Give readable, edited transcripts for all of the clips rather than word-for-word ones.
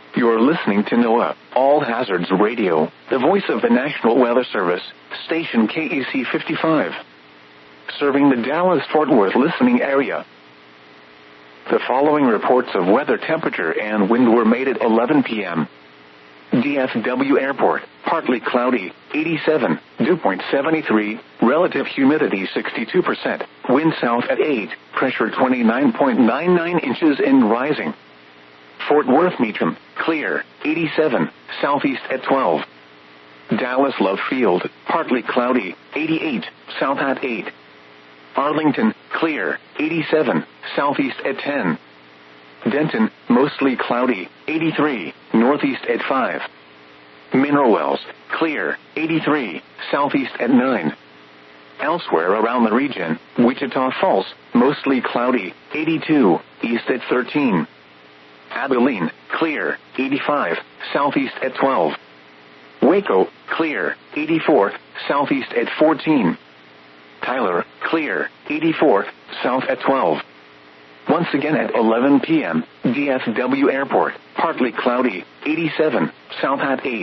You're listening to NOAA, All Hazards Radio, the voice of the National Weather Service, station KEC 55. Serving the Dallas-Fort Worth listening area. The following reports of weather temperature and wind were made at 11 p.m. DFW Airport, partly cloudy, 87, dew point 73, relative humidity 62%, wind south at 8, pressure 29.99 inches and rising. Fort Worth Meacham, clear, 87, southeast at 12. Dallas Love Field, partly cloudy, 88, south at 8. Arlington, clear, 87, southeast at 10. Denton, mostly cloudy, 83, northeast at 5. Mineral Wells, clear, 83, southeast at 9. Elsewhere around the region, Wichita Falls, mostly cloudy, 82, east at 13. Abilene, clear, 85, southeast at 12. Waco, clear, 84, southeast at 14. Tyler, clear, 84, south at 12. Once again at 11 p.m., DFW Airport, partly cloudy, 87, south at 8.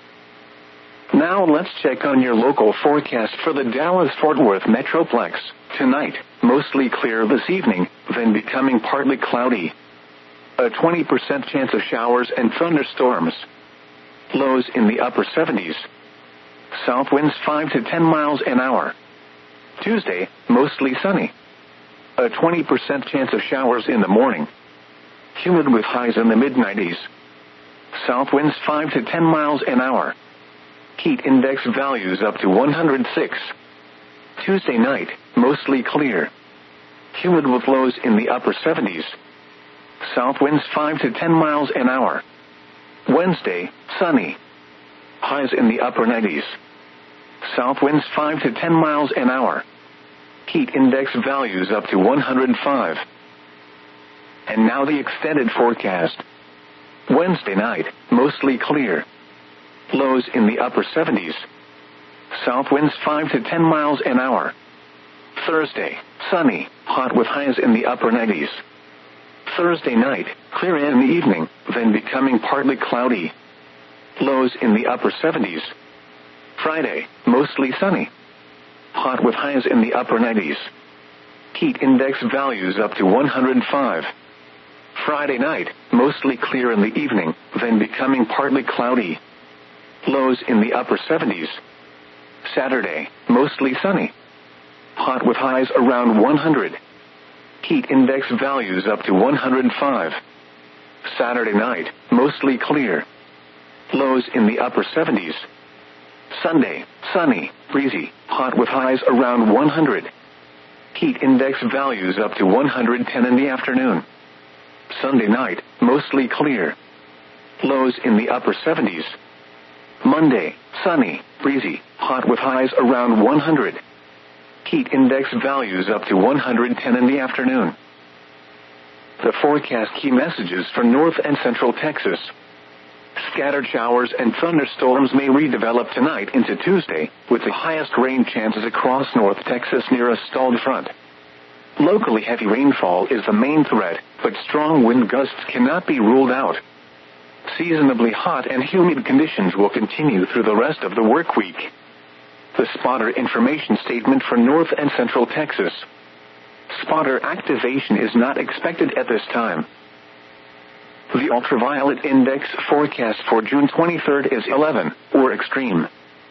Now let's check on your local forecast for the Dallas-Fort Worth Metroplex. Tonight, mostly clear this evening, then becoming partly cloudy. A 20% chance of showers and thunderstorms. Lows in the upper 70s. South winds 5 to 10 miles an hour. Tuesday, mostly sunny. A 20% chance of showers in the morning. Humid with highs in the mid-90s. South winds 5 to 10 miles an hour. Heat index values up to 106. Tuesday night, mostly clear. Humid with lows in the upper 70s. South winds 5 to 10 miles an hour. Wednesday, sunny. Highs in the upper 90s. South winds 5 to 10 miles an hour. Heat index values up to 105. And now the extended forecast. Wednesday night, mostly clear. Lows in the upper 70s. South winds 5 to 10 miles an hour. Thursday, sunny, hot with highs in the upper 90s. Thursday night, clear in the evening, then becoming partly cloudy. Lows in the upper 70s. Friday, mostly sunny. Hot with highs in the upper 90s. Heat index values up to 105. Friday night, mostly clear in the evening, then becoming partly cloudy. Lows in the upper 70s. Saturday, mostly sunny. Hot with highs around 100. Heat index values up to 105. Saturday night, mostly clear. Lows in the upper 70s. Sunday, sunny, breezy, hot with highs around 100. Heat index values up to 110 in the afternoon. Sunday night, mostly clear. Lows in the upper 70s. Monday, sunny, breezy, hot with highs around 100. Heat index values up to 110 in the afternoon. The forecast key messages for North and Central Texas. Scattered showers and thunderstorms may redevelop tonight into Tuesday, with the highest rain chances across North Texas near a stalled front. Locally heavy rainfall is the main threat, but strong wind gusts cannot be ruled out. Seasonably hot and humid conditions will continue through the rest of the work week. The spotter information statement for North and Central Texas. Spotter activation is not expected at this time. The ultraviolet index forecast for June 23rd is 11, or extreme.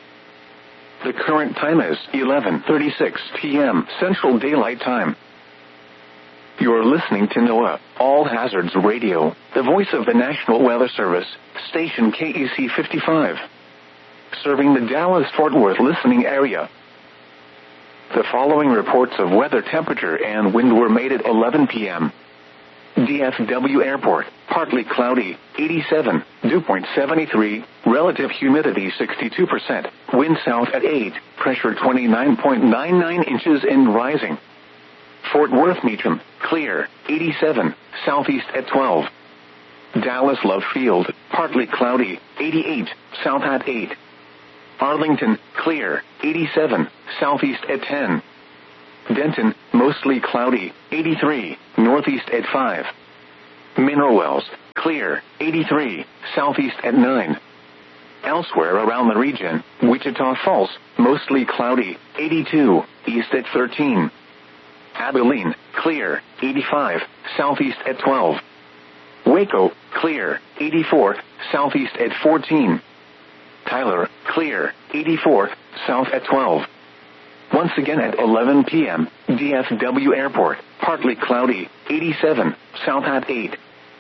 The current time is 11:36 p.m. Central Daylight Time. You're listening to NOAA, All Hazards Radio, the voice of the National Weather Service, station KEC 55. Serving the Dallas-Fort Worth listening area. The following reports of weather temperature and wind were made at 11 p.m. DFW Airport, partly cloudy, 87, dew point 73, relative humidity 62%, wind south at 8, pressure 29.99 inches and rising. Fort Worth Meacham, clear, 87, southeast at 12. Dallas Love Field, partly cloudy, 88, south at 8. Arlington, clear, 87, southeast at 10. Denton, mostly cloudy, 83, northeast at 5. Mineral Wells, clear, 83, southeast at 9. Elsewhere around the region, Wichita Falls, mostly cloudy, 82, east at 13. Abilene, clear, 85, southeast at 12. Waco, clear, 84, southeast at 14. Tyler, clear, 84, south at 12. Once again at 11 p.m., DFW Airport, partly cloudy, 87, south at 8.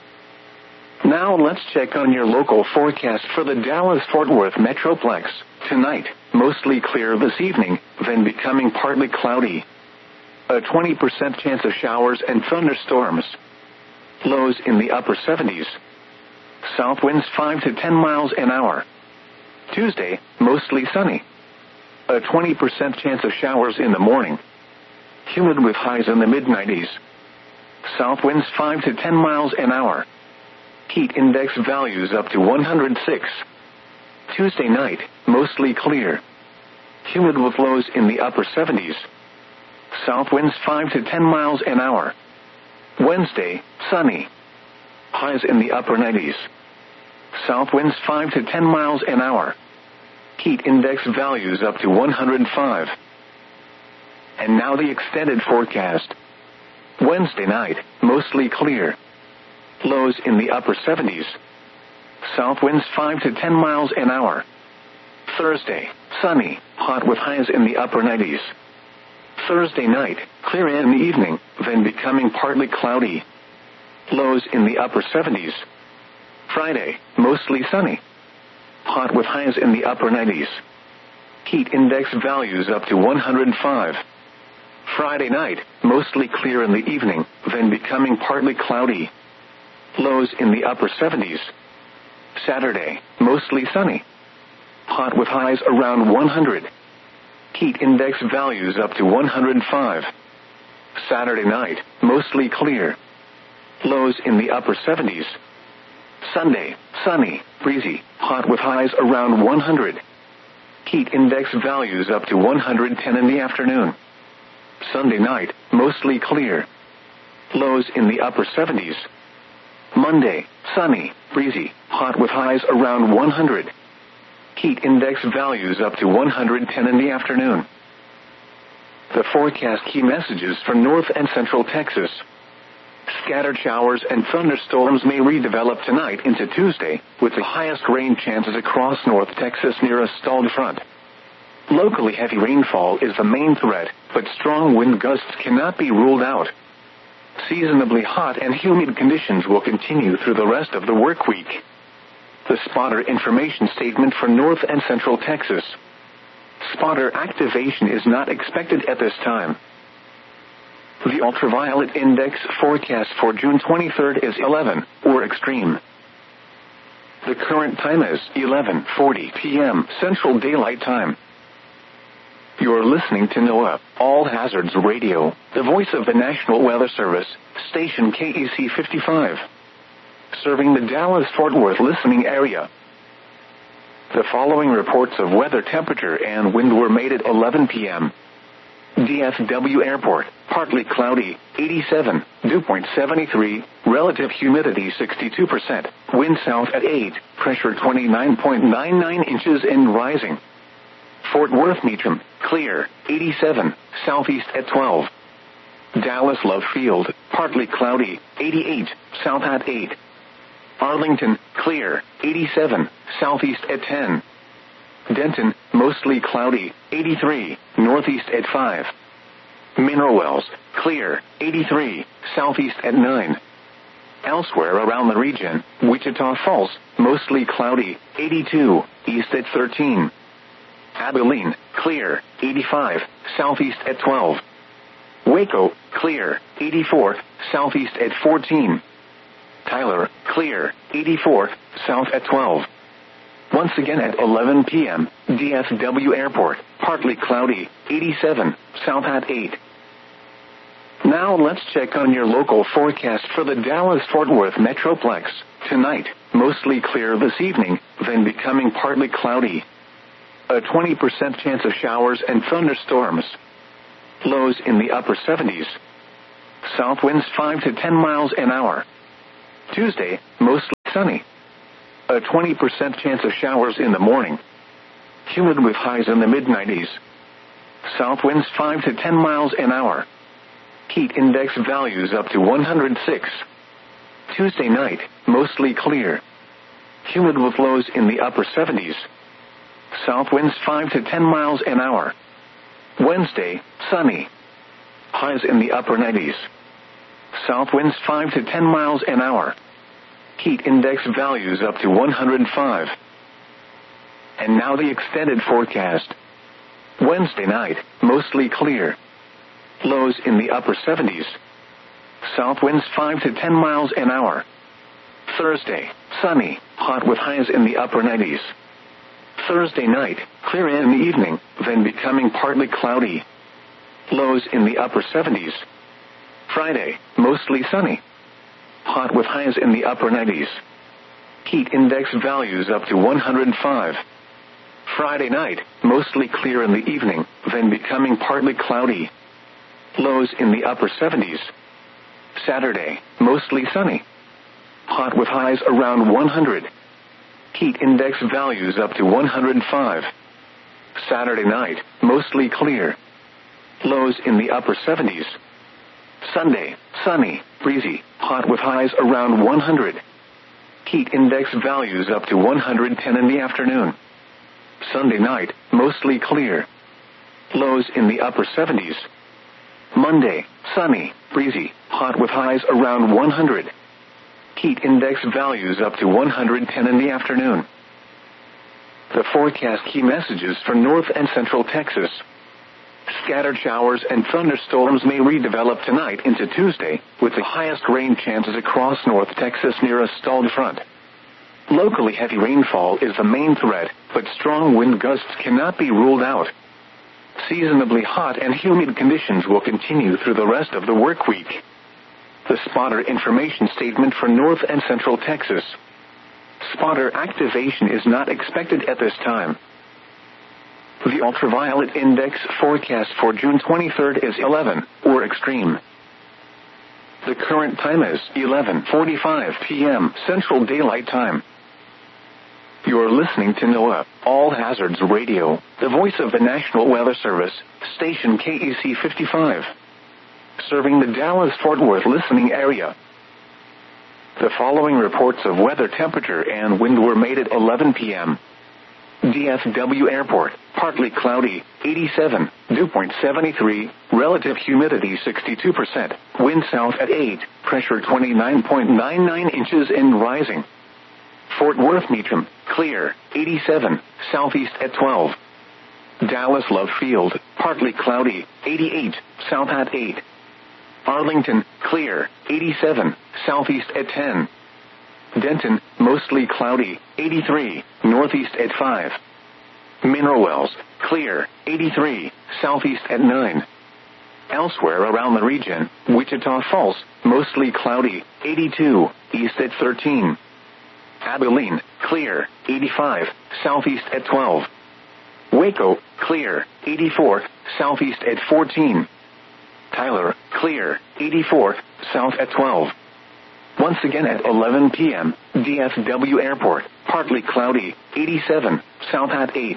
Now let's check on your local forecast for the Dallas-Fort Worth Metroplex. Tonight, mostly clear this evening, then becoming partly cloudy. A 20% chance of showers and thunderstorms. Lows in the upper 70s. South winds 5 to 10 miles an hour. Tuesday, mostly sunny. A 20% chance of showers in the morning. Humid with highs in the mid-90s. South winds 5 to 10 miles an hour. Heat index values up to 106. Tuesday night, mostly clear. Humid with lows in the upper 70s. South winds 5 to 10 miles an hour. Wednesday, sunny. Highs in the upper 90s. South winds 5 to 10 miles an hour. Heat index values up to 105. And now the extended forecast. Wednesday night, mostly clear. Lows in the upper 70s. South winds 5 to 10 miles an hour. Thursday, sunny, hot with highs in the upper 90s. Thursday night, clear in the evening, then becoming partly cloudy. Lows in the upper 70s. Friday, mostly sunny. Hot with highs in the upper 90s. Heat index values up to 105. Friday night, mostly clear in the evening, then becoming partly cloudy. Lows in the upper 70s. Saturday, mostly sunny. Hot with highs around 100. Heat index values up to 105. Saturday night, mostly clear. Lows in the upper 70s. Sunday, sunny, breezy, hot with highs around 100. Heat index values up to 110 in the afternoon. Sunday night, mostly clear. Lows in the upper 70s. Monday, sunny, breezy, hot with highs around 100. Heat index values up to 110 in the afternoon. The forecast key messages for North and Central Texas. Scattered showers and thunderstorms may redevelop tonight into Tuesday, with the highest rain chances across North Texas near a stalled front. Locally heavy rainfall is the main threat, but strong wind gusts cannot be ruled out. Seasonably hot and humid conditions will continue through the rest of the work week. The spotter information statement for North and Central Texas. Spotter activation is not expected at this time. The ultraviolet index forecast for June 23rd is 11, or extreme. The current time is 11:40 p.m. Central Daylight Time. You're listening to NOAA, All Hazards Radio, the voice of the National Weather Service, station KEC 55. Serving the Dallas-Fort Worth listening area. The following reports of weather temperature and wind were made at 11 p.m. DFW Airport, partly cloudy, 87, dew point 73, relative humidity 62%, wind south at 8, pressure 29.99 inches and rising. Fort Worth Meacham, clear, 87, southeast at 12. Dallas Love Field, partly cloudy, 88, south at 8. Arlington, clear, 87, southeast at 10. Denton, mostly cloudy, 83, northeast at 5. Mineral Wells, clear, 83, southeast at 9. Elsewhere around the region, Wichita Falls, mostly cloudy, 82, east at 13. Abilene, clear, 85, southeast at 12. Waco, clear, 84, southeast at 14. Tyler, clear, 84, south at 12. Once again at 11 p.m., DFW Airport, partly cloudy, 87, south at 8. Now let's check on your local forecast for the Dallas-Fort Worth Metroplex. Tonight, mostly clear this evening, then becoming partly cloudy. A 20% chance of showers and thunderstorms. Lows in the upper 70s. South winds 5 to 10 miles an hour. Tuesday, mostly sunny. A 20% chance of showers in the morning. Humid with highs in the mid-90s. South winds 5 to 10 miles an hour. Heat index values up to 106. Tuesday night, mostly clear. Humid with lows in the upper 70s. South winds 5 to 10 miles an hour. Wednesday, sunny. Highs in the upper 90s. South winds 5 to 10 miles an hour. Heat index values up to 105. And now the extended forecast. Wednesday night, mostly clear. Lows in the upper 70s. South winds 5 to 10 miles an hour. Thursday, sunny, hot with highs in the upper 90s. Thursday night, clear in the evening, then becoming partly cloudy. Lows in the upper 70s. Friday, mostly sunny. Hot with highs in the upper 90s. Heat index values up to 105. Friday night, mostly clear in the evening, then becoming partly cloudy. Lows in the upper 70s. Saturday, mostly sunny. Hot with highs around 100. Heat index values up to 105. Saturday night, mostly clear. Lows in the upper 70s. Sunday, sunny, breezy, hot with highs around 100. Heat index values up to 110 in the afternoon. Sunday night, mostly clear. Lows in the upper 70s. Monday, sunny, breezy, hot with highs around 100. Heat index values up to 110 in the afternoon. The forecast key messages for North and Central Texas. Scattered showers and thunderstorms may redevelop tonight into Tuesday, with the highest rain chances across North Texas near a stalled front. Locally heavy rainfall is the main threat, but strong wind gusts cannot be ruled out. Seasonably hot and humid conditions will continue through the rest of the work week. The spotter information statement for North and Central Texas. Spotter activation is not expected at this time. The ultraviolet index forecast for June 23rd is 11, or extreme. The current time is 11:45 p.m. Central Daylight Time. You're listening to NOAA, All Hazards Radio, the voice of the National Weather Service, station KEC 55. Serving the Dallas-Fort Worth listening area. The following reports of weather temperature and wind were made at 11 p.m. DFW Airport, partly cloudy, 87, dew point 73, relative humidity 62%, wind south at 8, pressure 29.99 inches and rising. Fort Worth Meacham, clear, 87, southeast at 12. Dallas Love Field, partly cloudy, 88, south at 8. Arlington, clear, 87, southeast at 10. Denton, mostly cloudy, 83, northeast at 5. Mineral Wells, clear, 83, southeast at 9. Elsewhere around the region, Wichita Falls, mostly cloudy, 82, east at 13. Abilene, clear, 85, southeast at 12. Waco, clear, 84, southeast at 14. Tyler, clear, 84, south at 12. Once again at 11 p.m., DFW Airport, partly cloudy, 87, south at 8.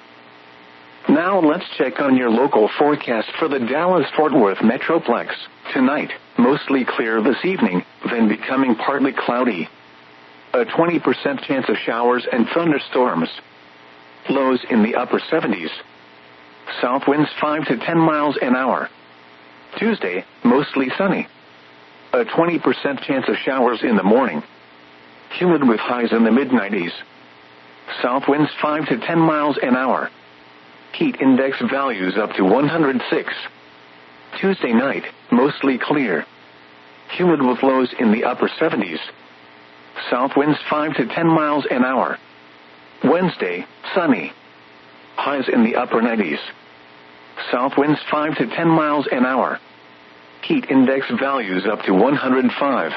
Now let's check on your local forecast for the Dallas-Fort Worth Metroplex. Tonight, mostly clear this evening, then becoming partly cloudy. A 20% chance of showers and thunderstorms. Lows in the upper 70s. South winds 5 to 10 miles an hour. Tuesday, mostly sunny. A 20% chance of showers in the morning. Humid with highs in the mid-90s. South winds 5 to 10 miles an hour. Heat index values up to 106. Tuesday night, mostly clear. Humid with lows in the upper 70s. South winds 5 to 10 miles an hour. Wednesday, sunny. Highs in the upper 90s. South winds 5 to 10 miles an hour. Heat index values up to 105.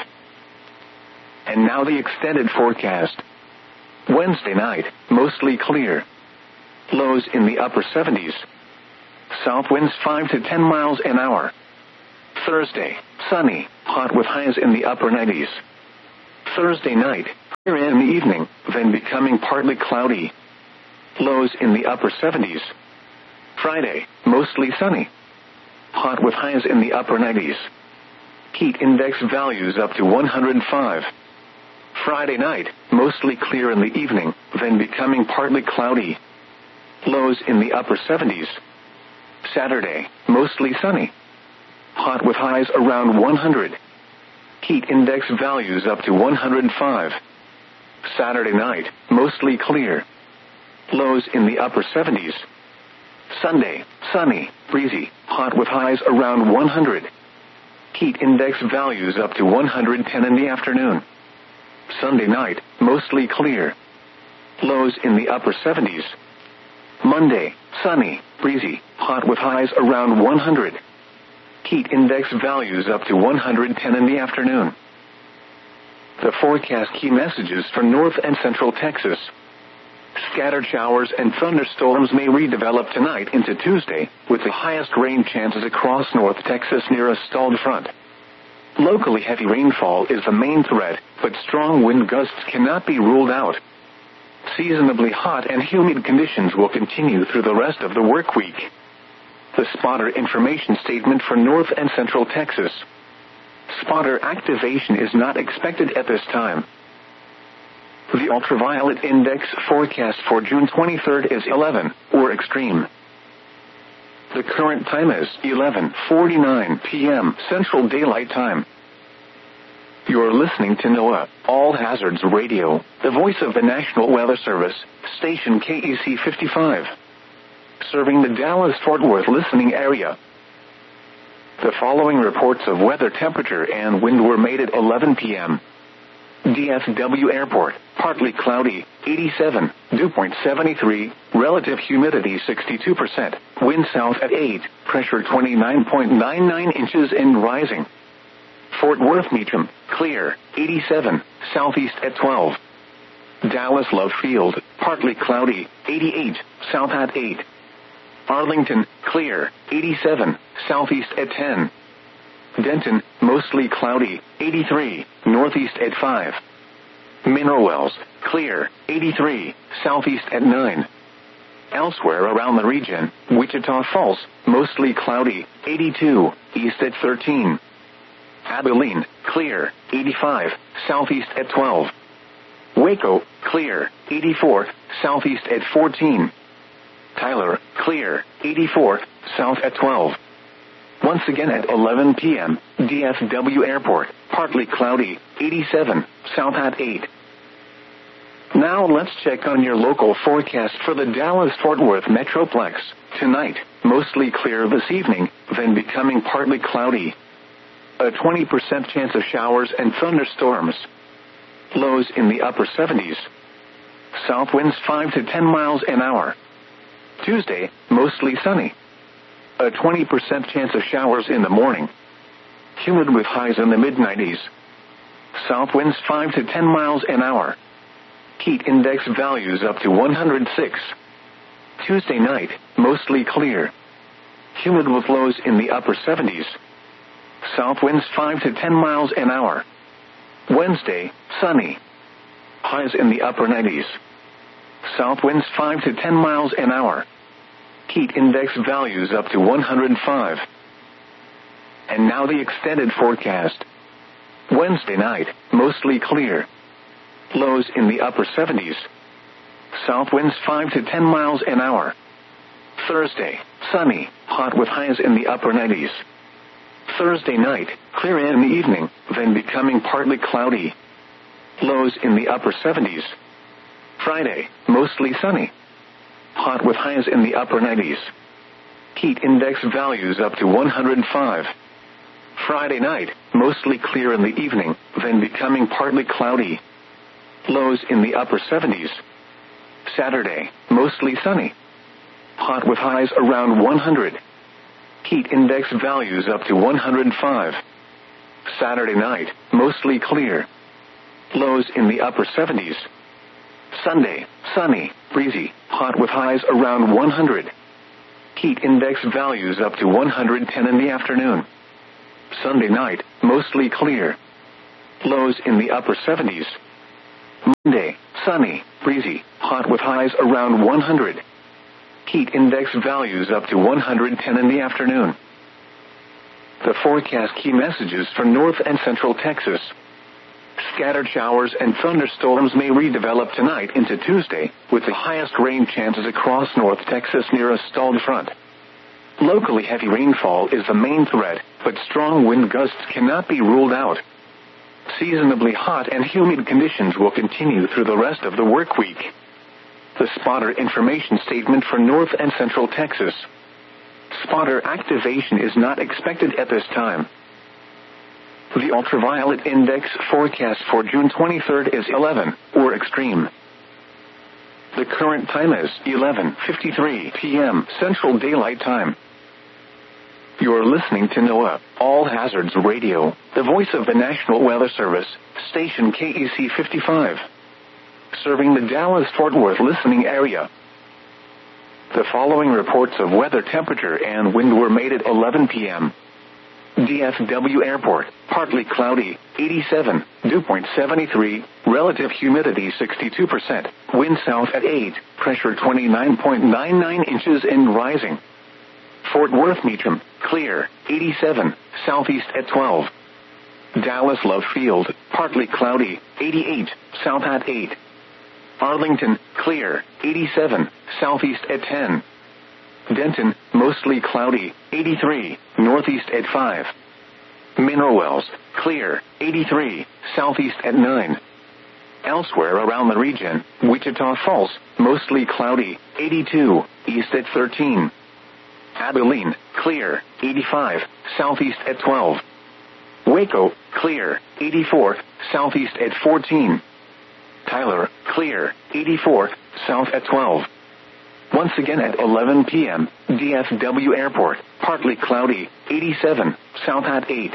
And now the extended forecast. Wednesday night, mostly clear. Lows in the upper 70s. South winds 5 to 10 miles an hour. Thursday, sunny, hot with highs in the upper 90s. Thursday night, clear in the evening, then becoming partly cloudy. Lows in the upper 70s. Friday, mostly sunny. Hot with highs in the upper 90s. Heat index values up to 105. Friday night, mostly clear in the evening, then becoming partly cloudy. Lows in the upper 70s. Saturday, mostly sunny. Hot with highs around 100. Heat index values up to 105. Saturday night, mostly clear. Lows in the upper 70s. Sunday, sunny, breezy, hot with highs around 100. Heat index values up to 110 in the afternoon. Sunday night, mostly clear. Lows in the upper 70s. Monday, sunny, breezy, hot with highs around 100. Heat index values up to 110 in the afternoon. The forecast key messages for North and Central Texas. Scattered showers and thunderstorms may redevelop tonight into Tuesday, with the highest rain chances across North Texas near a stalled front. Locally heavy rainfall is the main threat, but strong wind gusts cannot be ruled out. Seasonably hot and humid conditions will continue through the rest of the work week. The spotter information statement for North and Central Texas. Spotter activation is not expected at this time. The ultraviolet index forecast for June 23rd is 11, or extreme. The current time is 11:49 p.m. Central Daylight Time. You're listening to NOAA, All Hazards Radio, the voice of the National Weather Service, station KEC 55. Serving the Dallas-Fort Worth listening area. The following reports of weather temperature and wind were made at 11 p.m. DFW Airport, partly cloudy, 87, dew point 73, relative humidity 62%, wind south at 8, pressure 29.99 inches and rising. Fort Worth Meacham, clear, 87, southeast at 12. Dallas Love Field, partly cloudy, 88, south at 8. Arlington, clear, 87, southeast at 10. Denton, mostly cloudy, 83, northeast at 5. Mineral Wells, clear, 83, southeast at 9. Elsewhere around the region, Wichita Falls, mostly cloudy, 82, east at 13. Abilene, clear, 85, southeast at 12. Waco, clear, 84, southeast at 14. Tyler, clear, 84, south at 12. Once again at 11 p.m., DFW Airport, partly cloudy, 87, south at 8. Now let's check on your local forecast for the Dallas-Fort Worth Metroplex. Tonight, mostly clear this evening, then becoming partly cloudy. A 20% chance of showers and thunderstorms. Lows in the upper 70s. South winds 5 to 10 miles an hour. Tuesday, mostly sunny. A 20% chance of showers in the morning. Humid with highs in the mid-90s. South winds 5 to 10 miles an hour. Heat index values up to 106. Tuesday night, mostly clear. Humid with lows in the upper 70s. South winds 5 to 10 miles an hour. Wednesday, sunny. Highs in the upper 90s. South winds 5 to 10 miles an hour. Heat index values up to 105. And now the extended forecast. Wednesday night, mostly clear. Lows in the upper 70s. South winds 5 to 10 miles an hour. Thursday, sunny, hot with highs in the upper 90s. Thursday night, clear in the evening, then becoming partly cloudy. Lows in the upper 70s. Friday, mostly sunny. Hot with highs in the upper 90s. Heat index values up to 105. Friday night, mostly clear in the evening, then becoming partly cloudy. Lows in the upper 70s. Saturday, mostly sunny. Hot with highs around 100. Heat index values up to 105. Saturday night, mostly clear. Lows in the upper 70s. Sunday, sunny, breezy, hot with highs around 100. Heat index values up to 110 in the afternoon. Sunday night, mostly clear. Lows in the upper 70s. Monday, sunny, breezy, hot with highs around 100. Heat index values up to 110 in the afternoon. The forecast key messages for North and Central Texas. Scattered showers and thunderstorms may redevelop tonight into Tuesday, with the highest rain chances across North Texas near a stalled front. Locally heavy rainfall is the main threat, but strong wind gusts cannot be ruled out. Seasonably hot and humid conditions will continue through the rest of the work week. The spotter information statement for North and Central Texas. Spotter activation is not expected at this time. The ultraviolet index forecast for June 23rd is 11, or extreme. The current time is 11:53 p.m. Central Daylight Time. You're listening to NOAA, All Hazards Radio, the voice of the National Weather Service, station KEC 55. Serving the Dallas-Fort Worth listening area. The following reports of weather temperature and wind were made at 11 p.m. DFW Airport, partly cloudy, 87, dew point 73, relative humidity 62%, wind south at 8, pressure 29.99 inches and rising. Fort Worth Meacham, clear, 87, southeast at 12. Dallas Love Field, partly cloudy, 88, south at 8. Arlington, clear, 87, southeast at 10. Denton, mostly cloudy, 83, northeast at 5. Mineral Wells, clear, 83, southeast at 9. Elsewhere around the region, Wichita Falls, mostly cloudy, 82, east at 13. Abilene, clear, 85, southeast at 12. Waco, clear, 84, southeast at 14. Tyler, clear, 84, south at 12. Once again at 11 p.m., DFW Airport, partly cloudy, 87, south at 8.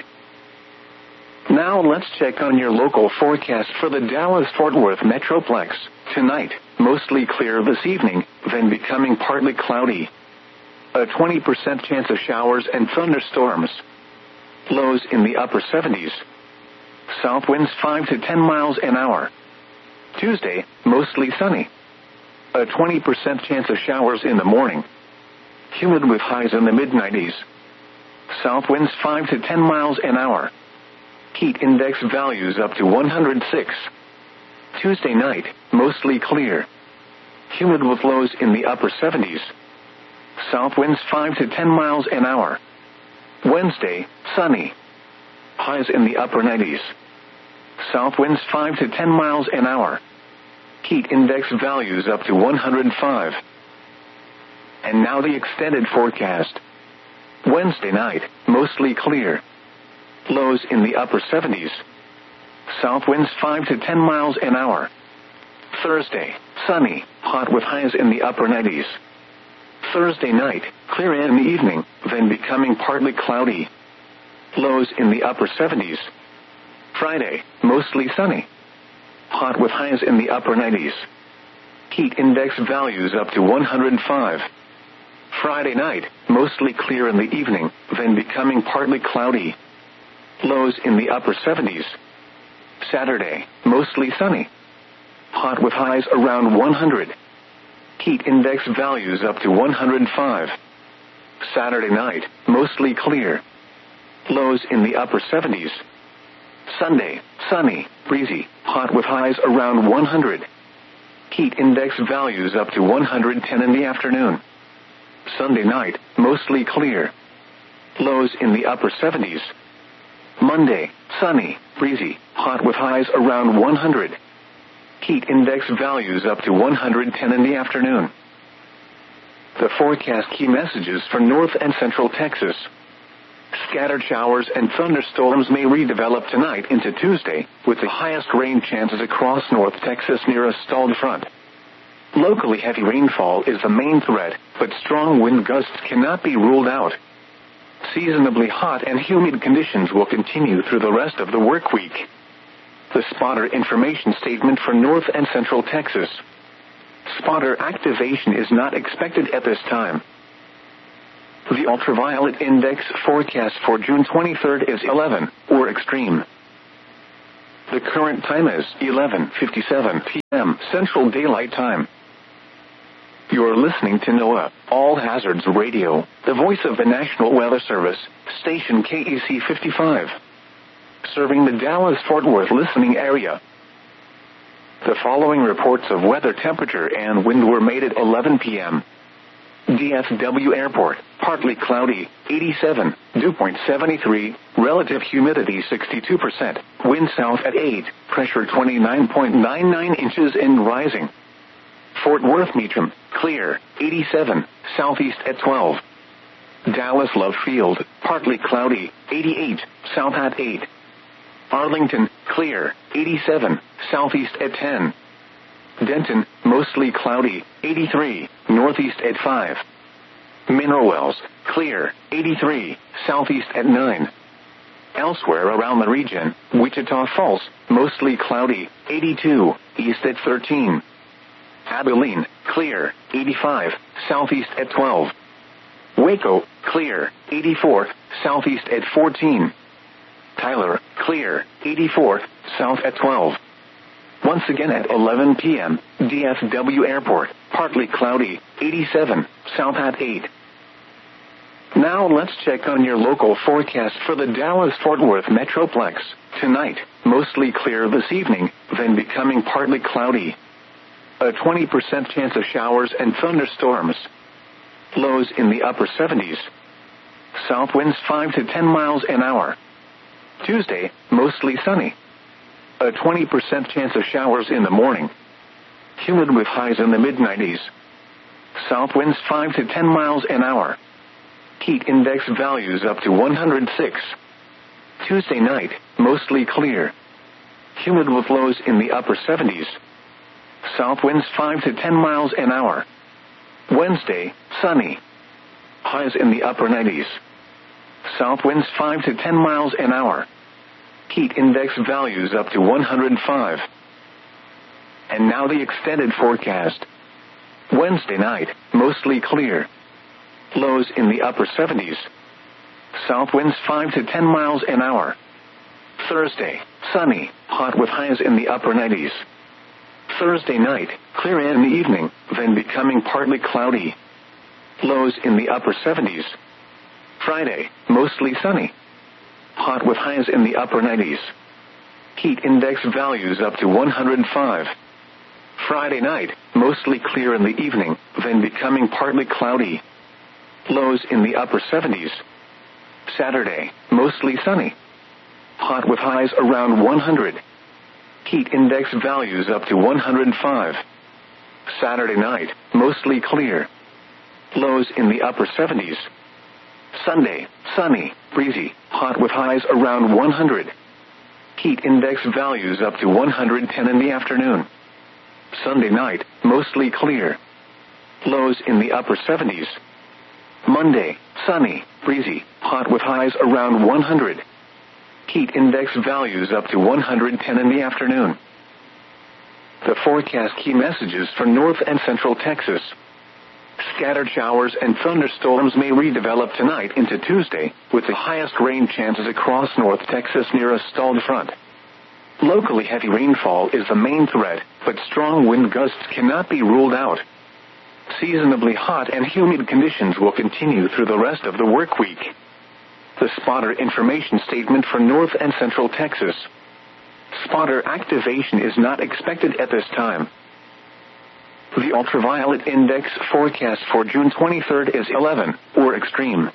Now let's check on your local forecast for the Dallas-Fort Worth Metroplex. Tonight, mostly clear this evening, then becoming partly cloudy. A 20% chance of showers and thunderstorms. Lows in the upper 70s. South winds 5 to 10 miles an hour. Tuesday, mostly sunny. A 20% chance of showers in the morning. Humid with highs in the mid-90s. South winds 5 to 10 miles an hour. Heat index values up to 106. Tuesday night, mostly clear. Humid with lows in the upper 70s. South winds 5 to 10 miles an hour. Wednesday, sunny. Highs in the upper 90s. South winds 5 to 10 miles an hour. Heat index values up to 105. And now the extended forecast. Wednesday night, mostly clear. Lows in the upper 70s. South winds 5 to 10 miles an hour. Thursday, sunny, hot with highs in the upper 90s. Thursday night, clear in the evening, then becoming partly cloudy. Lows in the upper 70s. Friday, mostly sunny. Hot with highs in the upper 90s. Heat index values up to 105. Friday night, mostly clear in the evening, then becoming partly cloudy. Lows in the upper 70s. Saturday, mostly sunny. Hot with highs around 100. Heat index values up to 105. Saturday night, mostly clear. Lows in the upper 70s. Sunday, sunny, breezy, hot with highs around 100. Heat index values up to 110 in the afternoon. Sunday night, mostly clear. Lows in the upper 70s. Monday, sunny, breezy, hot with highs around 100. Heat index values up to 110 in the afternoon. The forecast key messages for North and Central Texas. Scattered showers and thunderstorms may redevelop tonight into Tuesday, with the highest rain chances across North Texas near a stalled front. Locally heavy rainfall is the main threat, but strong wind gusts cannot be ruled out. Seasonably hot and humid conditions will continue through the rest of the work week. The spotter information statement for North and Central Texas. Spotter activation is not expected at this time. The ultraviolet index forecast for June 23rd is 11, or extreme. The current time is 11:57 p.m. Central Daylight Time. You're listening to NOAA, All Hazards Radio, the voice of the National Weather Service, station KEC 55. Serving the Dallas-Fort Worth listening area. The following reports of weather temperature and wind were made at 11 p.m. DFW Airport, partly cloudy, 87, dew point 73, relative humidity 62%, wind south at 8, pressure 29.99 inches and rising. Fort Worth Meacham, clear, 87, southeast at 12. Dallas Love Field, partly cloudy, 88, south at 8. Arlington, clear, 87, southeast at 10. Denton, mostly cloudy, 83, northeast at 5. Mineral Wells, clear, 83, southeast at 9. Elsewhere around the region, Wichita Falls, mostly cloudy, 82, east at 13. Abilene, clear, 85, southeast at 12. Waco, clear, 84, southeast at 14. Tyler, clear, 84, south at 12. Once again at 11 p.m., DFW Airport, partly cloudy, 87, south at 8. Now let's check on your local forecast for the Dallas-Fort Worth Metroplex. Tonight, mostly clear this evening, then becoming partly cloudy. A 20% chance of showers and thunderstorms. Lows in the upper 70s. South winds 5 to 10 miles an hour. Tuesday, mostly sunny. A 20% chance of showers in the morning. Humid with highs in the mid-90s. South winds 5 to 10 miles an hour. Heat index values up to 106. Tuesday night, mostly clear. Humid with lows in the upper 70s. South winds 5 to 10 miles an hour. Wednesday, sunny. Highs in the upper 90s. South winds 5 to 10 miles an hour. Heat index values up to 105. And now the extended forecast. Wednesday night, mostly clear. Lows in the upper 70s. South winds 5 to 10 miles an hour. Thursday, sunny, hot with highs in the upper 90s. Thursday night, clear in the evening, then becoming partly cloudy. Lows in the upper 70s. Friday, mostly sunny. Hot with highs in the upper 90s. Heat index values up to 105. Friday night, mostly clear in the evening, then becoming partly cloudy. Lows in the upper 70s. Saturday, mostly sunny. Hot with highs around 100. Heat index values up to 105. Saturday night, mostly clear. Lows in the upper 70s. Sunday, sunny, breezy, hot with highs around 100. Heat index values up to 110 in the afternoon. Sunday night, mostly clear. Lows in the upper 70s. Monday, sunny, breezy, hot with highs around 100. Heat index values up to 110 in the afternoon. The forecast key messages for North and Central Texas. Scattered showers and thunderstorms may redevelop tonight into Tuesday, with the highest rain chances across North Texas near a stalled front. Locally heavy rainfall is the main threat, but strong wind gusts cannot be ruled out. Seasonably hot and humid conditions will continue through the rest of the work week. The spotter information statement for North and Central Texas. Spotter activation is not expected at this time. The ultraviolet index forecast for June 23rd is 11, or extreme.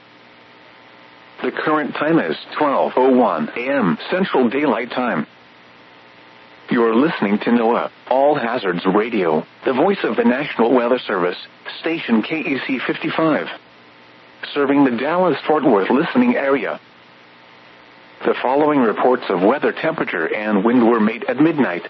The current time is 12:01 a.m. Central Daylight Time. You're listening to NOAA, All Hazards Radio, the voice of the National Weather Service, station KEC 55. Serving the Dallas-Fort Worth listening area. The following reports of weather temperature and wind were made at midnight.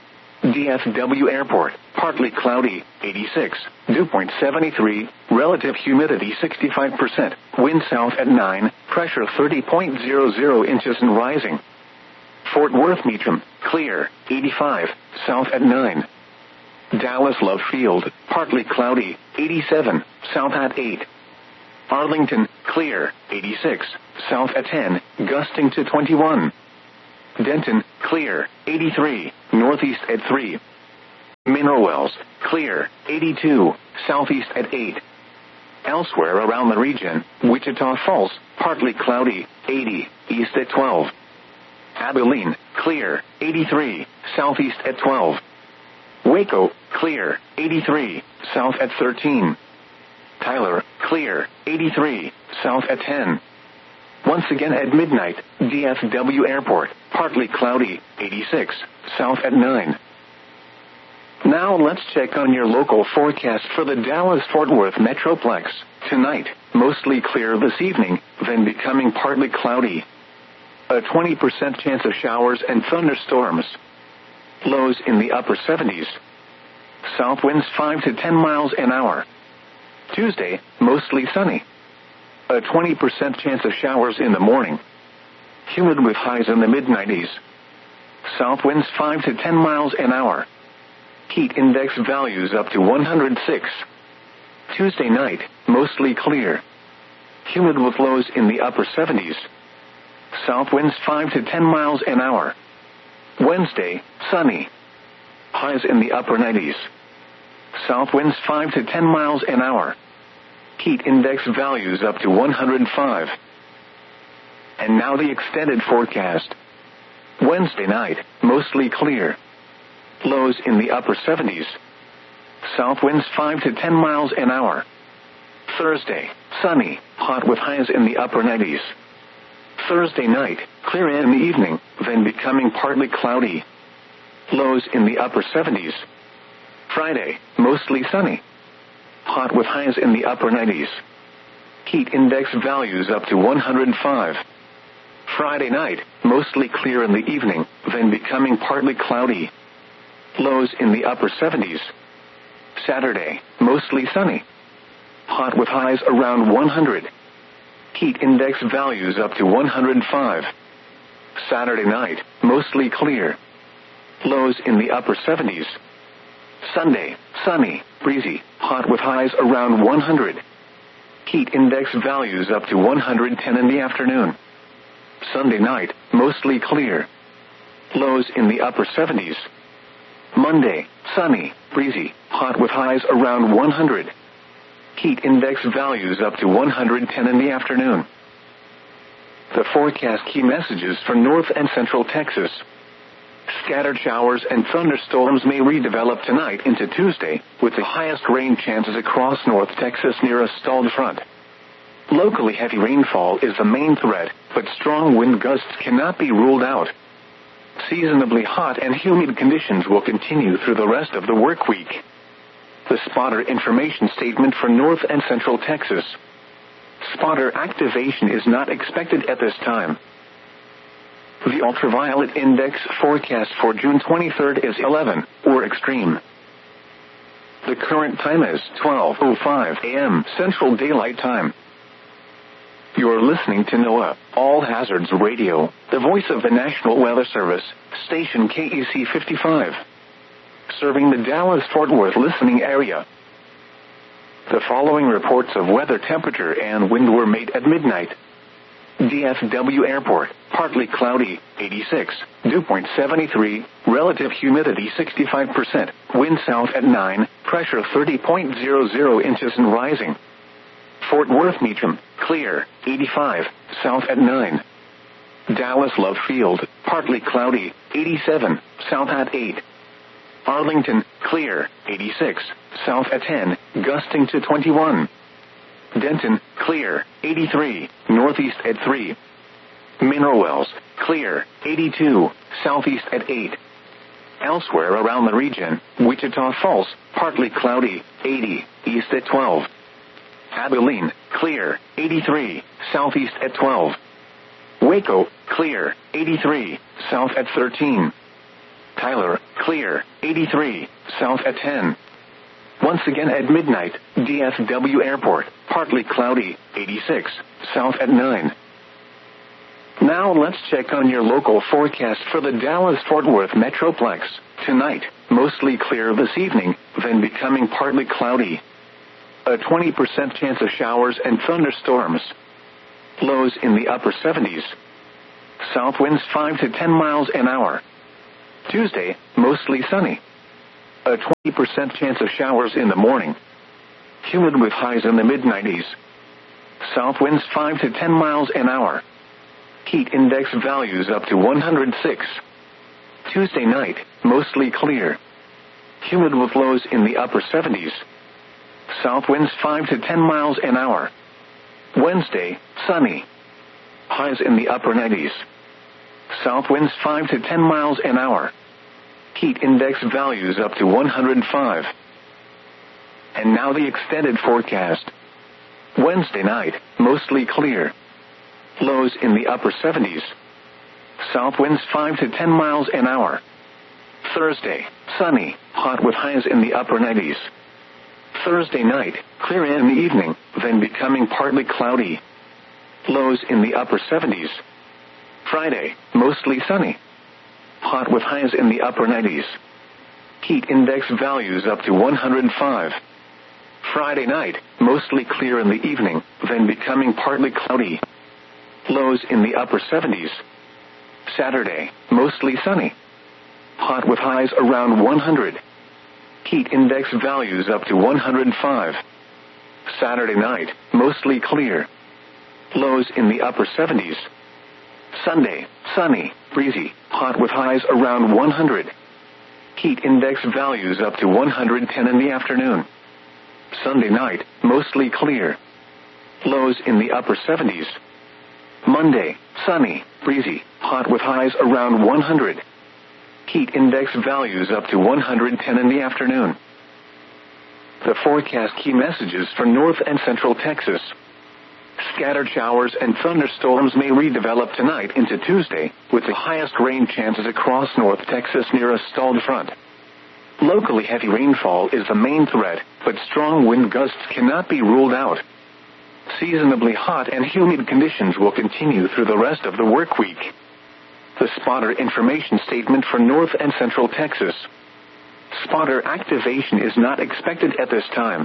DFW Airport, partly cloudy, 86, dew point 73, relative humidity 65%, wind south at 9, pressure 30.00 inches and rising. Fort Worth Meacham, clear, 85, south at 9. Dallas Love Field, partly cloudy, 87, south at 8. Arlington, clear, 86, south at 10, gusting to 21. Denton, clear, 83, northeast at 3. Mineral Wells, clear, 82, southeast at 8. Elsewhere around the region, Wichita Falls, partly cloudy, 80, east at 12. Abilene, clear, 83, southeast at 12. Waco, clear, 83, south at 13. Tyler, clear, 83, south at 10. Once again at midnight, DFW Airport, partly cloudy, 86, south at 9. Now let's check on your local forecast for the Dallas-Fort Worth Metroplex. Tonight, mostly clear this evening, then becoming partly cloudy. A 20% chance of showers and thunderstorms. Lows in the upper 70s. South winds 5 to 10 miles an hour. Tuesday, mostly sunny. A 20% chance of showers in the morning. Humid with highs in the mid-90s. South winds 5 to 10 miles an hour. Heat index values up to 106. Tuesday night, mostly clear. Humid with lows in the upper 70s. South winds 5 to 10 miles an hour. Wednesday, sunny. Highs in the upper 90s. South winds 5 to 10 miles an hour. Heat index values up to 105. And now the extended forecast. Wednesday night, mostly clear. Lows in the upper 70s. South winds 5 to 10 miles an hour. Thursday, sunny, hot with highs in the upper 90s. Thursday night, clear in the evening, then becoming partly cloudy. Lows in the upper 70s. Friday, mostly sunny. Hot with highs in the upper 90s. Heat index values up to 105. Friday night, mostly clear in the evening, then becoming partly cloudy. Lows in the upper 70s. Saturday, mostly sunny. Hot with highs around 100. Heat index values up to 105. Saturday night, mostly clear. Lows in the upper 70s. Sunday, sunny, breezy, hot with highs around 100. Heat index values up to 110 in the afternoon. Sunday night, mostly clear. Lows in the upper 70s. Monday, sunny, breezy, hot with highs around 100. Heat index values up to 110 in the afternoon. The forecast key messages for North and Central Texas. Scattered showers and thunderstorms may redevelop tonight into Tuesday, with the highest rain chances across North Texas near a stalled front. Locally heavy rainfall is the main threat, but strong wind gusts cannot be ruled out. Seasonably hot and humid conditions will continue through the rest of the work week. The spotter information statement for North and Central Texas. Spotter activation is not expected at this time. The ultraviolet index forecast for June 23rd is 11, or extreme. The current time is 12:05 a.m. Central Daylight Time. You're listening to NOAA, All Hazards Radio, the voice of the National Weather Service, station KEC 55. Serving the Dallas-Fort Worth listening area. The following reports of weather temperature and wind were made at midnight. DFW Airport, partly cloudy, 86, dew point 73, relative humidity 65%, wind south at 9, pressure 30.00 inches and rising. Fort Worth Meacham, clear, 85, south at 9. Dallas Love Field, partly cloudy, 87, south at 8. Arlington, clear, 86, south at 10, gusting to 21. Denton, clear, 83, northeast at 3. Mineral Wells, clear, 82, southeast at 8. Elsewhere around the region, Wichita Falls, partly cloudy, 80, east at 12. Abilene, clear, 83, southeast at 12. Waco, clear, 83, south at 13. Tyler, clear, 83, south at 10. Once again at midnight, DFW Airport, partly cloudy, 86, south at 9. Now let's check on your local forecast for the Dallas-Fort Worth Metroplex. Tonight, mostly clear this evening, then becoming partly cloudy. A 20% chance of showers and thunderstorms. Lows in the upper 70s. South winds 5 to 10 miles an hour. Tuesday, mostly sunny. A 20% chance of showers in the morning. Humid with highs in the mid-90s. South winds 5 to 10 miles an hour. Heat index values up to 106. Tuesday night, mostly clear. Humid with lows in the upper 70s. South winds 5 to 10 miles an hour. Wednesday, sunny. Highs in the upper 90s. South winds 5 to 10 miles an hour. Heat index values up to 105. And now the extended forecast. Wednesday night, mostly clear. Lows in the upper 70s. South winds 5 to 10 miles an hour. Thursday, sunny, hot with highs in the upper 90s. Thursday night, clear in the evening, then becoming partly cloudy. Lows in the upper 70s. Friday, mostly sunny. Hot with highs in the upper 90s. Heat index values up to 105. Friday night, mostly clear in the evening, then becoming partly cloudy. Lows in the upper 70s. Saturday, mostly sunny. Hot with highs around 100. Heat index values up to 105. Saturday night, mostly clear. Lows in the upper 70s. Sunday, sunny, breezy, hot with highs around 100. Heat index values up to 110 in the afternoon. Sunday night, mostly clear. Lows in the upper 70s. Monday, sunny, breezy, hot with highs around 100. Heat index values up to 110 in the afternoon. The forecast key messages for North and Central Texas. Scattered showers and thunderstorms may redevelop tonight into Tuesday, with the highest rain chances across North Texas near a stalled front. Locally heavy rainfall is the main threat, but strong wind gusts cannot be ruled out. Seasonably hot and humid conditions will continue through the rest of the work week. The spotter information statement for North and Central Texas. Spotter activation is not expected at this time.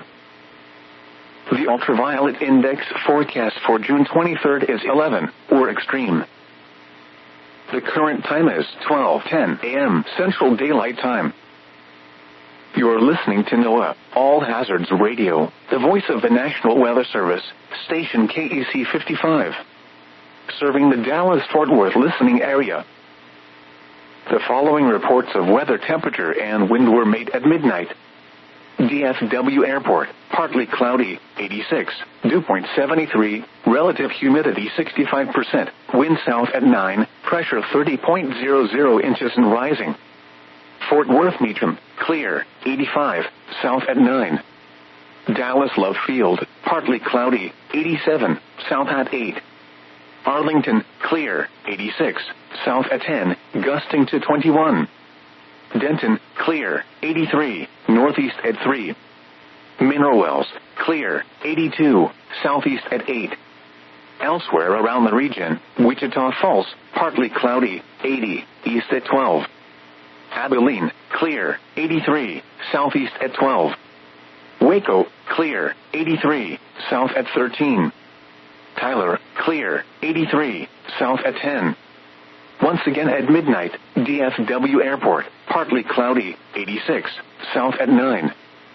The ultraviolet index forecast for June 23rd is 11, or extreme. The current time is 12:10 a.m. Central Daylight Time. You're listening to NOAA, All Hazards Radio, the voice of the National Weather Service, station KEC 55. Serving the Dallas-Fort Worth listening area. The following reports of weather temperature and wind were made at midnight. DFW Airport, partly cloudy, 86, dew point 73, relative humidity 65%, wind south at 9, pressure 30.00 inches and rising. Fort Worth Meacham, clear, 85, south at 9. Dallas Love Field, partly cloudy, 87, south at 8. Arlington, clear, 86, south at 10, gusting to 21. Denton, clear, 83, northeast at 3. Mineral Wells, clear, 82, southeast at 8. Elsewhere around the region, Wichita Falls, partly cloudy, 80, east at 12. Abilene, clear, 83, southeast at 12. Waco, clear, 83, south at 13. Tyler, clear, 83, south at 10. Once again at midnight, DFW Airport, partly cloudy, 86, south at 9.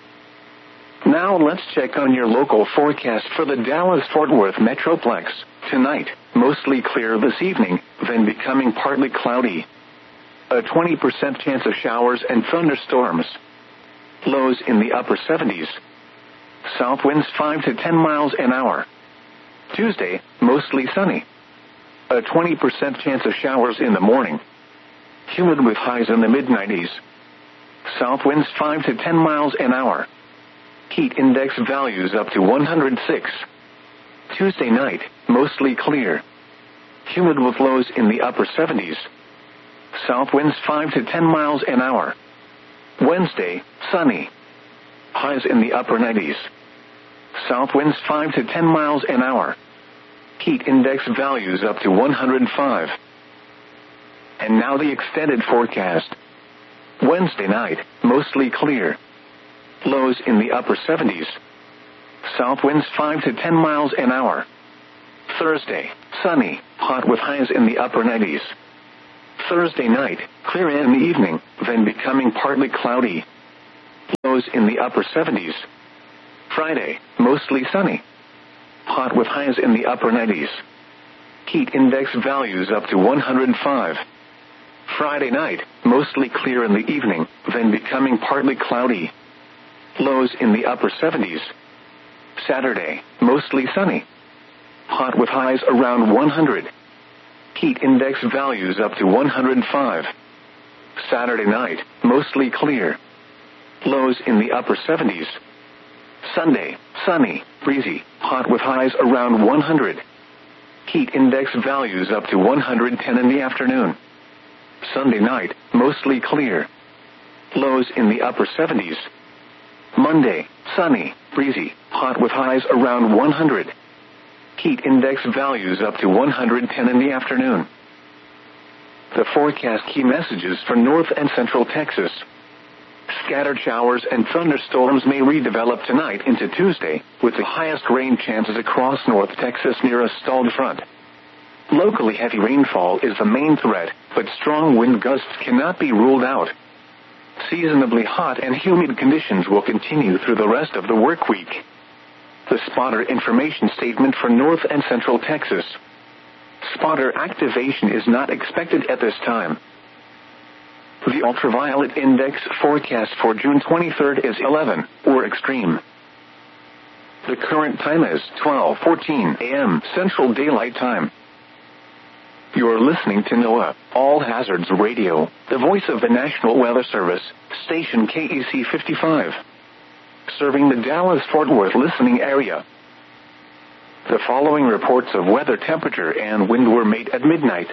Now let's check on your local forecast for the Dallas-Fort Worth Metroplex. Tonight, mostly clear this evening, then becoming partly cloudy. A 20% chance of showers and thunderstorms. Lows in the upper 70s. South winds 5 to 10 miles an hour. Tuesday, mostly sunny. A 20% chance of showers in the morning. Humid with highs in the mid-90s. South winds 5 to 10 miles an hour. Heat index values up to 106. Tuesday night, mostly clear. Humid with lows in the upper 70s. South winds 5 to 10 miles an hour. Wednesday, sunny. Highs in the upper 90s. South winds 5 to 10 miles an hour. Heat index values up to 105. And now the extended forecast. Wednesday night, mostly clear. Lows in the upper 70s. South winds 5 to 10 miles an hour. Thursday, sunny, hot with highs in the upper 90s. Thursday night, clear in the evening, then becoming partly cloudy. Lows in the upper 70s. Friday, mostly sunny. Hot with highs in the upper 90s. Heat index values up to 105. Friday night, mostly clear in the evening, then becoming partly cloudy. Lows in the upper 70s. Saturday, mostly sunny. Hot with highs around 100. Heat index values up to 105. Saturday night, mostly clear. Lows in the upper 70s. Sunday, sunny, breezy, hot with highs around 100. Heat index values up to 110 in the afternoon. Sunday night, mostly clear. Lows in the upper 70s. Monday, sunny, breezy, hot with highs around 100. Heat index values up to 110 in the afternoon. The forecast key messages for North and Central Texas. Scattered showers and thunderstorms may redevelop tonight into Tuesday, with the highest rain chances across North Texas near a stalled front. Locally heavy rainfall is the main threat, but strong wind gusts cannot be ruled out. Seasonably hot and humid conditions will continue through the rest of the work week. The spotter information statement for North and Central Texas. Spotter activation is not expected at this time. The ultraviolet index forecast for June 23rd is 11, or extreme. The current time is 12:14 a.m. Central Daylight Time. You're listening to NOAA, All Hazards Radio, the voice of the National Weather Service, station KEC 55. Serving the Dallas-Fort Worth listening area. The following reports of weather temperature and wind were made at midnight.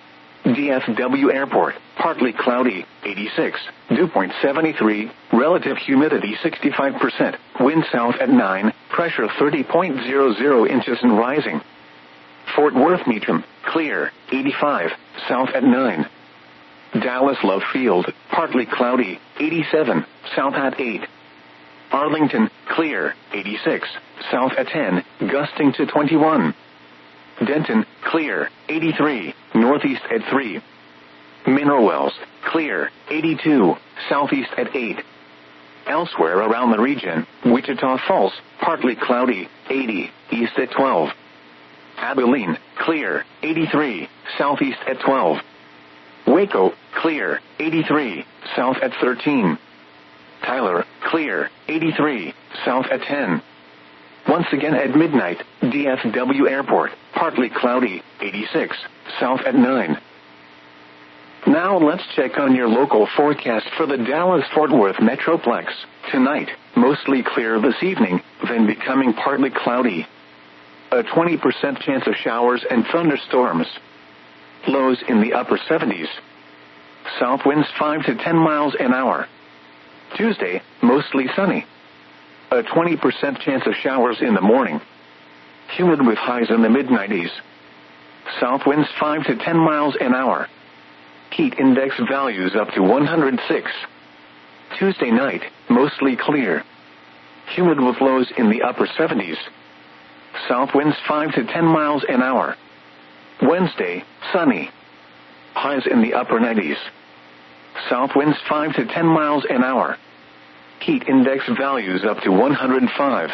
DFW Airport, partly cloudy, 86, dew point 73, relative humidity 65%, wind south at 9, pressure 30.00 inches and rising. Fort Worth Meacham, clear, 85, south at 9. Dallas Love Field, partly cloudy, 87, south at 8. Arlington, clear, 86, south at 10, gusting to 21. Denton, clear, 83, northeast at 3. Mineral Wells, clear, 82, southeast at 8. Elsewhere around the region, Wichita Falls, partly cloudy, 80, east at 12. Abilene, clear, 83, southeast at 12. Waco, clear, 83, south at 13. Tyler, clear, 83, south at 10. Once again at midnight, DFW Airport, partly cloudy, 86, south at 9. Now let's check on your local forecast for the Dallas-Fort Worth Metroplex. Tonight, mostly clear this evening, then becoming partly cloudy. A 20% chance of showers and thunderstorms. Lows in the upper 70s. South winds 5 to 10 miles an hour. Tuesday, mostly sunny. A 20% chance of showers in the morning. Humid with highs in the mid-90s. South winds 5 to 10 miles an hour. Heat index values up to 106. Tuesday night, mostly clear. Humid with lows in the upper 70s. South winds 5 to 10 miles an hour. Wednesday, sunny. Highs in the upper 90s. South winds 5 to 10 miles an hour. Heat index values up to 105.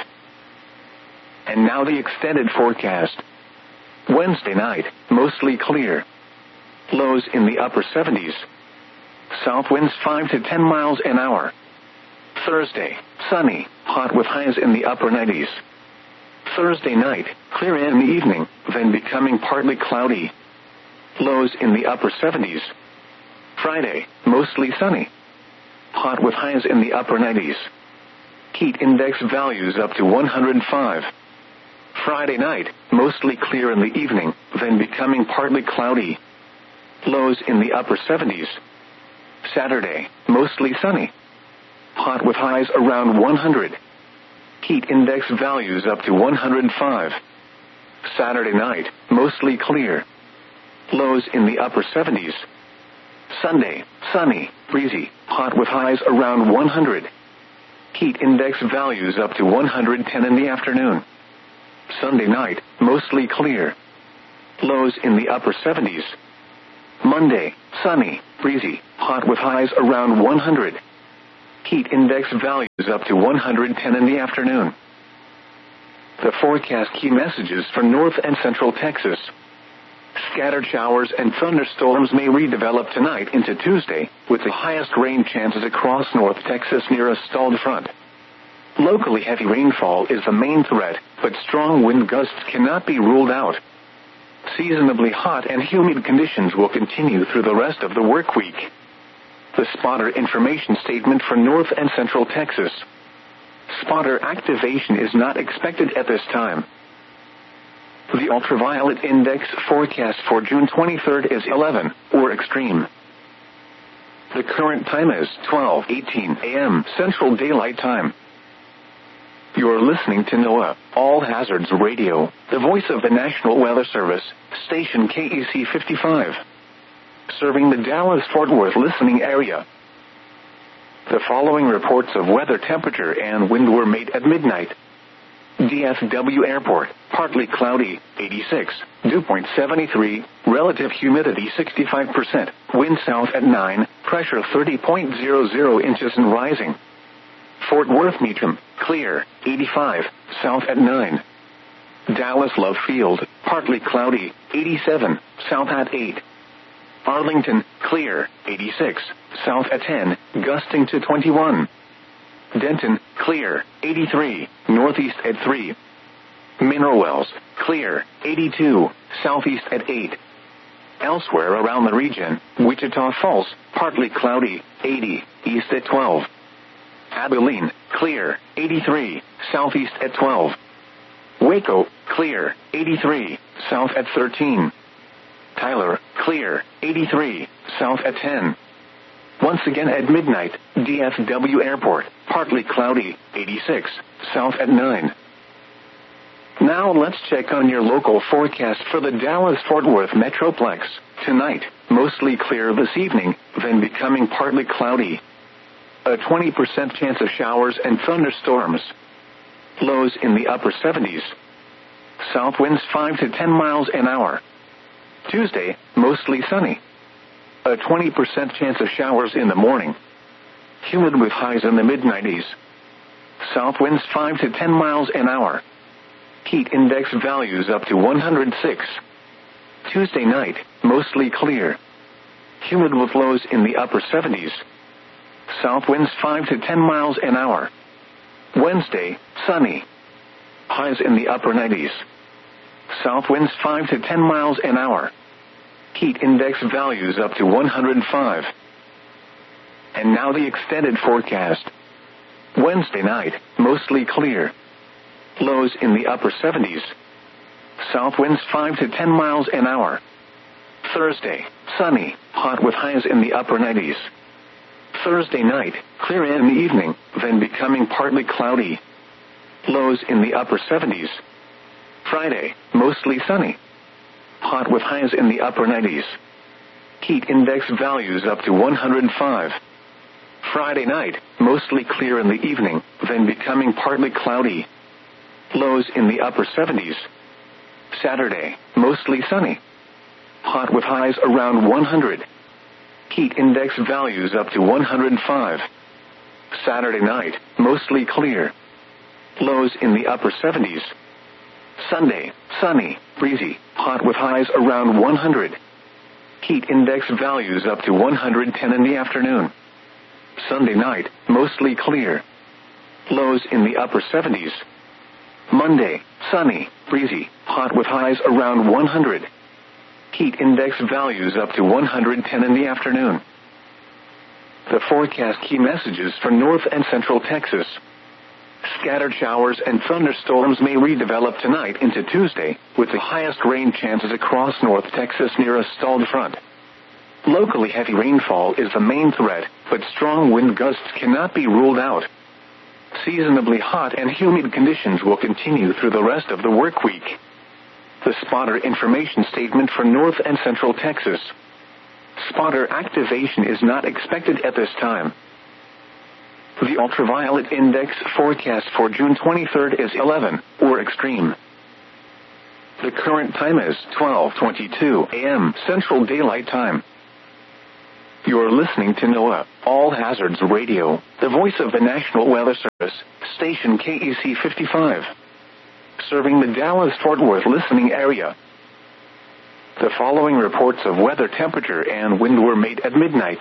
And now the extended forecast. Wednesday night, mostly clear. Lows in the upper 70s. South winds 5 to 10 miles an hour. Thursday, sunny, hot with highs in the upper 90s. Thursday night, clear in the evening, then becoming partly cloudy. Lows in the upper 70s. Friday, mostly sunny. Hot with highs in the upper 90s. Heat index values up to 105. Friday night, mostly clear in the evening, then becoming partly cloudy. Lows in the upper 70s. Saturday, mostly sunny. Hot with highs around 100. Heat index values up to 105. Saturday night, mostly clear. Lows in the upper 70s. Sunday, sunny, breezy, hot with highs around 100. Heat index values up to 110 in the afternoon. Sunday night, mostly clear. Lows in the upper 70s. Monday, sunny, breezy, hot with highs around 100. Heat index values up to 110 in the afternoon. The forecast key messages for north and central Texas. Scattered showers and thunderstorms may redevelop tonight into Tuesday, with the highest rain chances across North Texas near a stalled front. Locally heavy rainfall is the main threat, but strong wind gusts cannot be ruled out. Seasonably hot and humid conditions will continue through the rest of the work week. The spotter information statement for North and Central Texas. Spotter activation is not expected at this time. The ultraviolet index forecast for June 23rd is 11, or extreme. The current time is 12:18 a.m. Central Daylight Time. You're listening to NOAA, All Hazards Radio, the voice of the National Weather Service, station KEC 55. Serving the Dallas-Fort Worth listening area. The following reports of weather temperature and wind were made at midnight. DFW Airport, partly cloudy, 86, dew point 73, relative humidity 65%, wind south at 9, pressure 30.00 inches and rising. Fort Worth Meacham, clear, 85, south at 9. Dallas Love Field, partly cloudy, 87, south at 8. Arlington, clear, 86, south at 10, gusting to 21. Denton, clear, 83, northeast at 3. Mineral Wells, clear, 82, southeast at 8. Elsewhere around the region, Wichita Falls, partly cloudy, 80, east at 12. Abilene, clear, 83, southeast at 12. Waco, clear, 83, south at 13. Tyler, clear, 83, south at 10. Once again at midnight, DFW Airport, partly cloudy, 86, south at 9. Now let's check on your local forecast for the Dallas-Fort Worth Metroplex. Tonight, mostly clear this evening, then becoming partly cloudy. A 20% chance of showers and thunderstorms. Lows in the upper 70s. South winds 5 to 10 miles an hour. Tuesday, mostly sunny. A 20% chance of showers in the morning. Humid with highs in the mid-90s. South winds 5 to 10 miles an hour. Heat index values up to 106. Tuesday night, mostly clear. Humid with lows in the upper 70s. South winds 5 to 10 miles an hour. Wednesday, sunny. Highs in the upper 90s. South winds 5 to 10 miles an hour. Heat index values up to 105. And now the extended forecast. Wednesday night, mostly clear. Lows in the upper 70s. South winds 5 to 10 miles an hour. Thursday, sunny, hot with highs in the upper 90s. Thursday night, clear in the evening, then becoming partly cloudy. Lows in the upper 70s. Friday, mostly sunny. Hot with highs in the upper 90s. Heat index values up to 105. Friday night, mostly clear in the evening, then becoming partly cloudy. Lows in the upper 70s. Saturday, mostly sunny. Hot with highs around 100. Heat index values up to 105. Saturday night, mostly clear. Lows in the upper 70s. Sunday, sunny, breezy, hot with highs around 100. Heat index values up to 110 in the afternoon. Sunday night, mostly clear. Lows in the upper 70s. Monday, sunny, breezy, hot with highs around 100. Heat index values up to 110 in the afternoon. The forecast key messages for North and Central Texas. Scattered showers and thunderstorms may redevelop tonight into Tuesday, with the highest rain chances across North Texas near a stalled front. Locally heavy rainfall is the main threat, but strong wind gusts cannot be ruled out. Seasonably hot and humid conditions will continue through the rest of the work week. The spotter information statement for North and Central Texas. Spotter activation is not expected at this time. The ultraviolet index forecast for June 23rd is 11, or extreme. The current time is 12:22 a.m. Central Daylight Time. You're listening to NOAA, All Hazards Radio, the voice of the National Weather Service, station KEC 55. Serving the Dallas-Fort Worth listening area. The following reports of weather temperature and wind were made at midnight.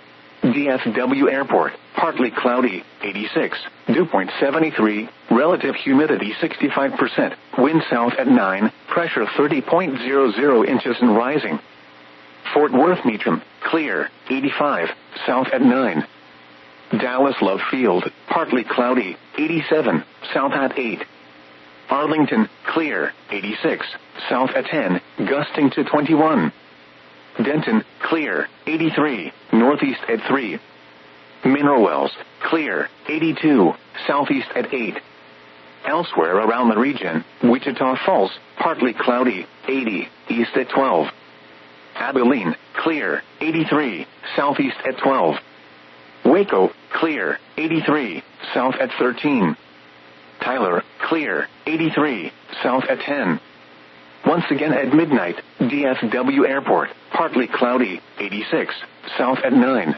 DFW Airport, partly cloudy, 86, dew point 73, relative humidity 65%, wind south at 9, pressure 30.00 inches and rising. Fort Worth Meacham, clear, 85, south at 9. Dallas Love Field, partly cloudy, 87, south at 8. Arlington, clear, 86, south at 10, gusting to 21. Denton, clear, 83, northeast at 3. Mineral Wells, clear, 82, southeast at 8. Elsewhere around the region, Wichita Falls, partly cloudy, 80, east at 12. Abilene, clear, 83, southeast at 12. Waco, clear, 83, south at 13. Tyler, clear, 83, south at 10. Once again at midnight, DFW Airport, partly cloudy, 86, south at 9.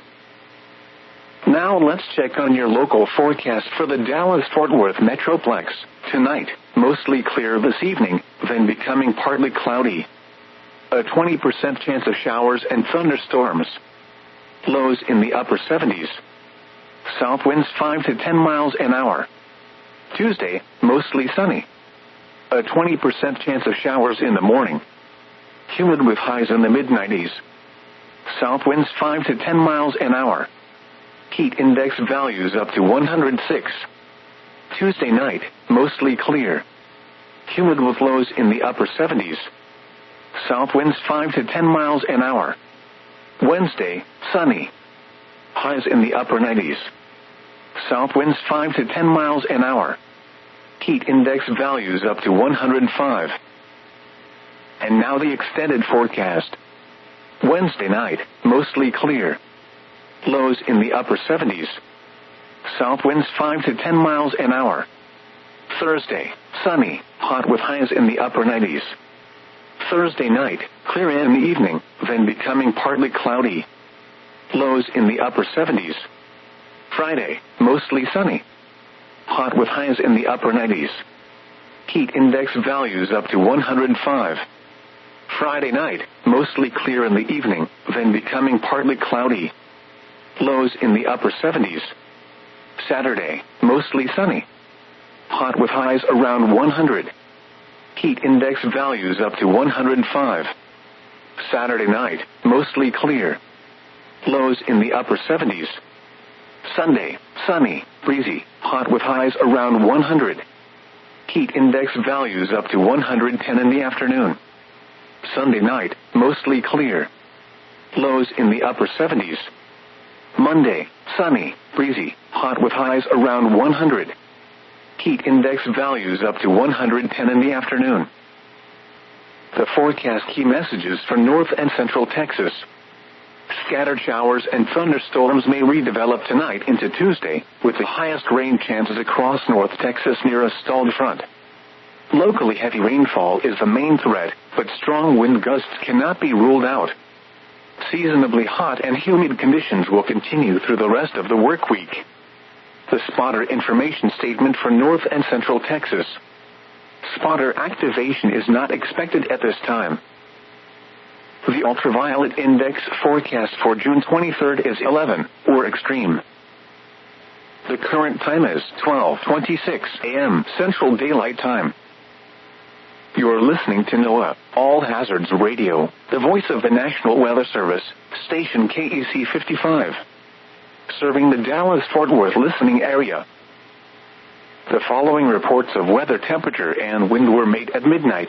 Now let's check on your local forecast for the Dallas-Fort Worth Metroplex. Tonight, mostly clear this evening, then becoming partly cloudy. A 20% chance of showers and thunderstorms. Lows in the upper 70s. South winds 5 to 10 miles an hour. Tuesday, mostly sunny. A 20% chance of showers in the morning. Humid with highs in the mid-90s. South winds 5 to 10 miles an hour. Heat index values up to 106. Tuesday night, mostly clear. Humid with lows in the upper 70s. South winds 5 to 10 miles an hour. Wednesday, sunny. Highs in the upper 90s. South winds 5 to 10 miles an hour. Heat index values up to 105. And now the extended forecast. Wednesday night, mostly clear. Lows in the upper 70s. South winds 5 to 10 miles an hour. Thursday, sunny, hot with highs in the upper 90s. Thursday night, clear in the evening, then becoming partly cloudy. Lows in the upper 70s. Friday, mostly sunny. Hot with highs in the upper 90s. Heat index values up to 105. Friday night, mostly clear in the evening, then becoming partly cloudy. Lows in the upper 70s. Saturday, mostly sunny. Hot with highs around 100. Heat index values up to 105. Saturday night, mostly clear. Lows in the upper 70s. Sunday, sunny, breezy, hot with highs around 100. Heat index values up to 110 in the afternoon. Sunday night, mostly clear. Lows in the upper 70s. Monday, sunny, breezy, hot with highs around 100. Heat index values up to 110 in the afternoon. The forecast key messages for North and Central Texas. Scattered showers and thunderstorms may redevelop tonight into Tuesday, with the highest rain chances across North Texas near a stalled front. Locally heavy rainfall is the main threat, but strong wind gusts cannot be ruled out. Seasonably hot and humid conditions will continue through the rest of the work week. The spotter information statement for North and Central Texas. Spotter activation is not expected at this time. The ultraviolet index forecast for June 23rd is 11, or extreme. The current time is 12:26 a.m. Central Daylight Time. You're listening to NOAA, All Hazards Radio, the voice of the National Weather Service, station KEC 55. Serving the Dallas-Fort Worth listening area. The following reports of weather temperature and wind were made at midnight.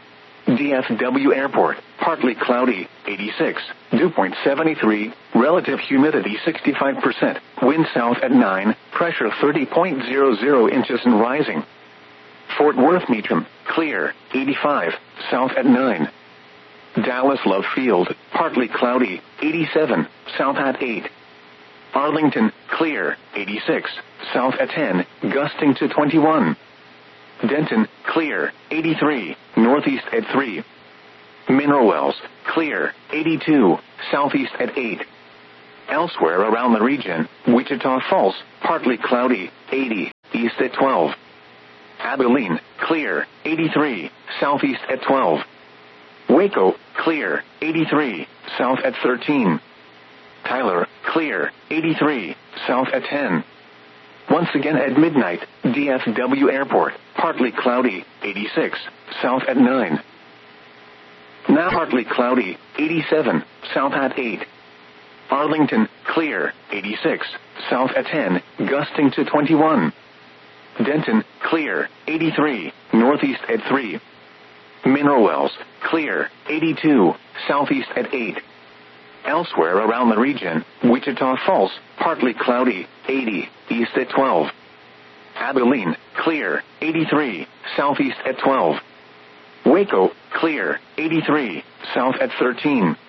DFW Airport, partly cloudy, 86, dew point 73, relative humidity 65%, wind south at 9, pressure 30.00 inches and rising. Fort Worth Meacham, clear, 85, south at 9. Dallas Love Field, partly cloudy, 87, south at 8. Arlington, clear, 86, south at 10, gusting to 21. Denton, clear, 83, northeast at 3. Mineral Wells, clear, 82, southeast at 8. Elsewhere around the region, Wichita Falls, partly cloudy, 80, east at 12. Abilene, clear, 83, southeast at 12. Waco, clear, 83, south at 13. Tyler, clear, 83, south at 10. Once again at midnight, DFW Airport, partly cloudy, 86, south at 9. Now partly cloudy, 87, south at 8. Arlington, clear, 86, south at 10, gusting to 21. Denton, clear, 83, northeast at 3. Mineral Wells, clear, 82, southeast at 8. Elsewhere around the region, Wichita Falls, partly cloudy, 80, east at 12. Abilene, clear, 83, southeast at 12. Waco, clear, 83, south at 13.